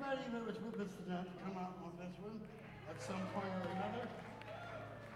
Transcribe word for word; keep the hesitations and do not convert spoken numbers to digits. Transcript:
everybody that was with us tonight to come out on this one at some point or another.